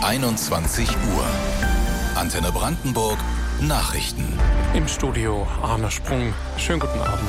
21 Uhr. Antenne Brandenburg, Nachrichten. Im Studio Arne Sprung. Schönen guten Abend.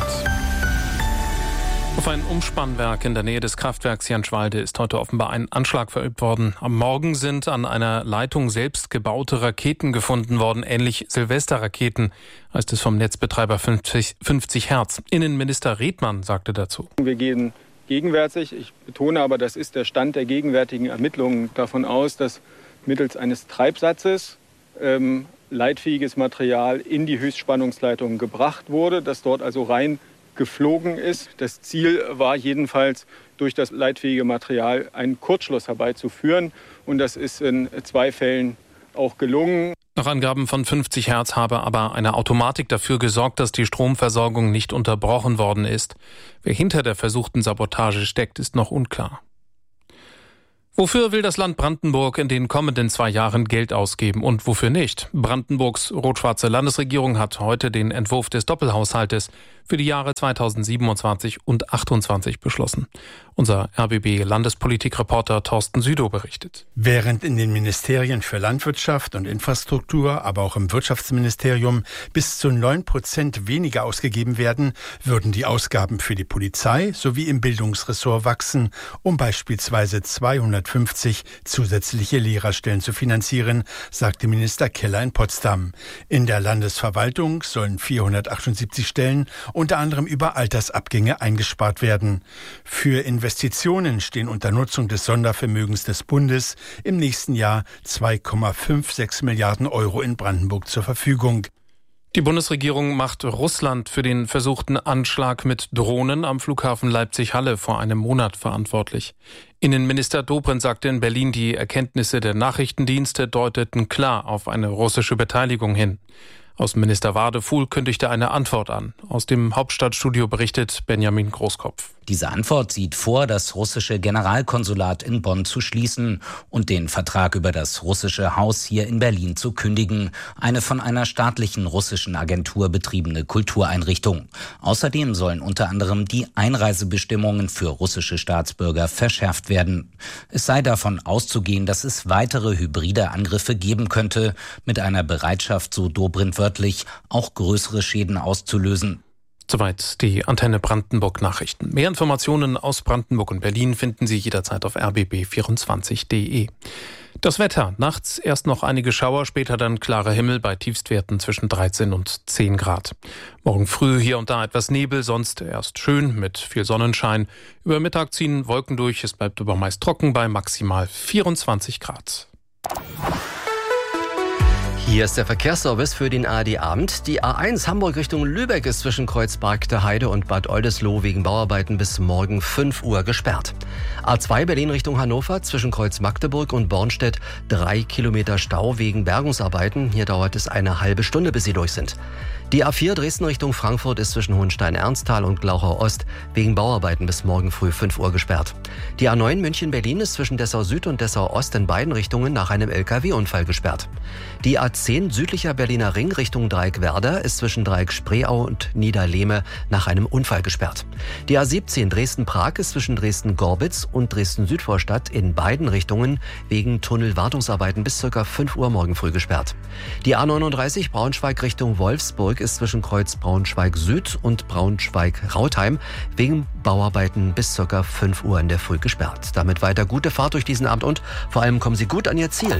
Auf ein Umspannwerk in der Nähe des Kraftwerks Janschwalde ist heute offenbar ein Anschlag verübt worden. Am Morgen sind an einer Leitung selbst gebaute Raketen gefunden worden, ähnlich Silvesterraketen, heißt es vom Netzbetreiber 50 Hertz. Innenminister Redmann sagte dazu: Wir gehen gegenwärtig, ich betone aber, das ist der Stand der gegenwärtigen Ermittlungen, davon aus, dass mittels eines Treibsatzes leitfähiges Material in die Höchstspannungsleitung gebracht wurde, das dort also rein geflogen ist. Das Ziel war jedenfalls, durch das leitfähige Material einen Kurzschluss herbeizuführen. Und das ist in 2 Fällen auch gelungen. Nach Angaben von 50 Hertz habe aber eine Automatik dafür gesorgt, dass die Stromversorgung nicht unterbrochen worden ist. Wer hinter der versuchten Sabotage steckt, ist noch unklar. Wofür will das Land Brandenburg in den kommenden 2 Jahren Geld ausgeben und wofür nicht? Brandenburgs rot-schwarze Landesregierung hat heute den Entwurf des Doppelhaushaltes für die Jahre 2027 und 2028 beschlossen. Unser RBB-Landespolitikreporter Thorsten Südow berichtet. Während in den Ministerien für Landwirtschaft und Infrastruktur, aber auch im Wirtschaftsministerium bis zu 9% weniger ausgegeben werden, würden die Ausgaben für die Polizei sowie im Bildungsressort wachsen, um beispielsweise 250 zusätzliche Lehrerstellen zu finanzieren, sagte Minister Keller in Potsdam. In der Landesverwaltung sollen 478 Stellen unter anderem über Altersabgänge eingespart werden. Für Investitionen stehen unter Nutzung des Sondervermögens des Bundes im nächsten Jahr 2,56 Milliarden Euro in Brandenburg zur Verfügung. Die Bundesregierung macht Russland für den versuchten Anschlag mit Drohnen am Flughafen Leipzig-Halle vor einem Monat verantwortlich. Innenminister Dobrindt sagte in Berlin, die Erkenntnisse der Nachrichtendienste deuteten klar auf eine russische Beteiligung hin. Außenminister Wadefuhl kündigte eine Antwort an. Aus dem Hauptstadtstudio berichtet Benjamin Großkopf. Diese Antwort sieht vor, das russische Generalkonsulat in Bonn zu schließen und den Vertrag über das russische Haus hier in Berlin zu kündigen. Eine von einer staatlichen russischen Agentur betriebene Kultureinrichtung. Außerdem sollen unter anderem die Einreisebestimmungen für russische Staatsbürger verschärft werden. Es sei davon auszugehen, dass es weitere hybride Angriffe geben könnte, mit einer Bereitschaft, so Dobrindt wörtlich, auch größere Schäden auszulösen. Soweit die Antenne Brandenburg Nachrichten. Mehr Informationen aus Brandenburg und Berlin finden Sie jederzeit auf rbb24.de. Das Wetter. Nachts erst noch einige Schauer, später dann klarer Himmel bei Tiefstwerten zwischen 13 und 10 Grad. Morgen früh hier und da etwas Nebel, sonst erst schön mit viel Sonnenschein. Über Mittag ziehen Wolken durch, es bleibt aber meist trocken bei maximal 24 Grad. Hier ist der Verkehrsservice für den ARD-Abend. Die A1 Hamburg Richtung Lübeck ist zwischen Kreuzberg der Heide und Bad Oldesloe wegen Bauarbeiten bis morgen 5 Uhr gesperrt. A2 Berlin Richtung Hannover zwischen Kreuz Magdeburg und Bornstedt 3 Kilometer Stau wegen Bergungsarbeiten. Hier dauert es eine halbe Stunde, bis sie durch sind. Die A4 Dresden Richtung Frankfurt ist zwischen Hohenstein-Ernsthal und Glauchau Ost wegen Bauarbeiten bis morgen früh 5 Uhr gesperrt. Die A9 München-Berlin ist zwischen Dessau Süd und Dessau Ost in beiden Richtungen nach einem LKW-Unfall gesperrt. Die A10 südlicher Berliner Ring Richtung Dreieck-Werder ist zwischen Dreieck-Spreeau und Niederlehme nach einem Unfall gesperrt. Die A17 Dresden-Prag ist zwischen Dresden-Gorbitz und Dresden-Südvorstadt in beiden Richtungen wegen Tunnelwartungsarbeiten bis ca. 5 Uhr morgen früh gesperrt. Die A39 Braunschweig Richtung Wolfsburg ist zwischen Kreuz Braunschweig Süd und Braunschweig-Rautheim wegen Bauarbeiten bis ca. 5 Uhr in der Früh gesperrt. Damit weiter gute Fahrt durch diesen Abend und vor allem kommen Sie gut an Ihr Ziel.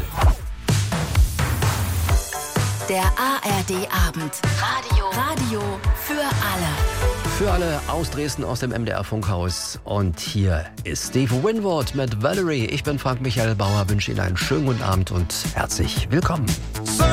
Der ARD-Abend. Radio für alle. Für alle aus Dresden, aus dem MDR-Funkhaus. Und hier ist Steve Winwood mit Valerie. Ich bin Frank-Michael Bauer, wünsche Ihnen einen schönen guten Abend und herzlich willkommen.